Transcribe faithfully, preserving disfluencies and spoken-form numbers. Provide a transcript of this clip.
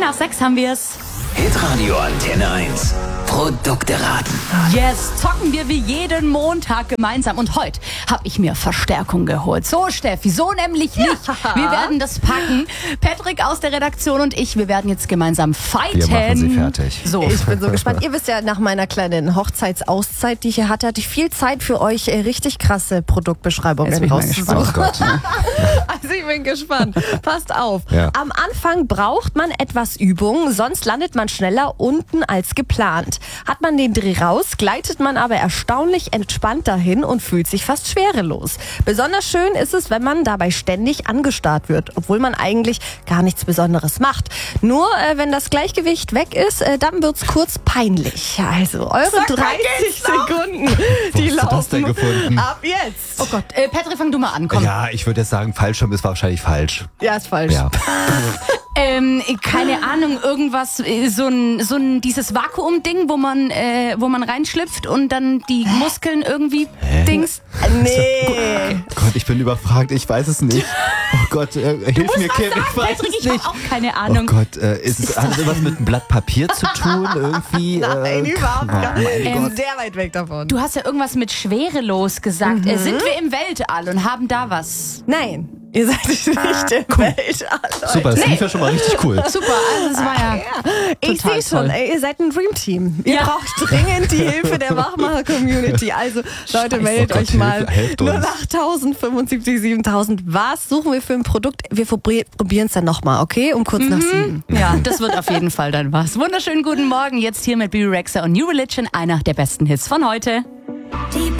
nach sechs haben wir's. Hitradio Antenne eins. Produkte raten. Yes, zocken wir wie jeden Montag gemeinsam. Und heute habe ich mir Verstärkung geholt. So, Steffi, so nämlich nicht. Ja. Wir werden das packen. Patrick aus der Redaktion und ich, wir werden jetzt gemeinsam fighten. Wir machen sie fertig. So. Ich bin so gespannt. Ihr wisst ja, nach meiner kleinen Hochzeitsauszeit, die ich hier hatte, hatte ich viel Zeit für euch, äh, richtig krasse Produktbeschreibungen Jetzt bin ich mal rauszusuchen. Oh Gott. Also ich bin gespannt. Passt auf. Ja. Am Anfang braucht man etwas Übung, sonst landet man schneller unten als geplant. Hat man den Dreh raus, gleitet man aber erstaunlich entspannt dahin und fühlt sich fast schwerelos. Besonders schön ist es, wenn man dabei ständig angestarrt wird, obwohl man eigentlich gar nichts Besonderes macht. Nur äh, wenn das Gleichgewicht weg ist, äh, dann wird's kurz peinlich. Also eure Sag mal, dreißig geht's noch? Sekunden, die Wo hast du das denn laufen gefunden? ab jetzt. Oh Gott, äh, Patrick, fang du mal an, komm. Ja, ich würde jetzt sagen, Fallschirm ist wahrscheinlich falsch. Ja, ist falsch. Ja. Ähm, keine Ahnung, irgendwas, äh, so ein, so ein, dieses Vakuum-Ding, wo man, äh, wo man reinschlüpft und dann die Muskeln irgendwie Dings. Nee. Gott, ich bin überfragt, ich weiß es nicht. Oh Gott, äh, hilf mir, Kim, ich weiß Patrick, es ich nicht. habe auch keine Oh Ahnung. Gott, äh, ist es, hat es irgendwas mit einem Blatt Papier zu tun? Irgendwie? Nein, äh, überhaupt gar oh nicht. mein Ähm, Gott. sehr weit weg davon. Du hast ja irgendwas mit schwerelos gesagt. Äh, sind wir im Weltall und haben da was? Nein, ihr seid nicht im Weltall. Super, das lief ja schon mal richtig cool. Super, also das war ja. Ich Total sehe schon, toll. ey, ihr seid ein Dream-Team. Ihr Ja. braucht dringend die Hilfe der Wachmacher-Community. Also, Leute, meldet Oh Gott, euch mal. Hilfe, helft uns. null acht fünfundsiebzig siebentausend. Was suchen wir für ein Produkt? Wir probieren es dann nochmal, okay? Um kurz nach sieben. Ja, das wird auf jeden Fall dann was. Wunderschönen guten Morgen, jetzt hier mit Bibi Rexha und New Religion, einer der besten Hits von heute.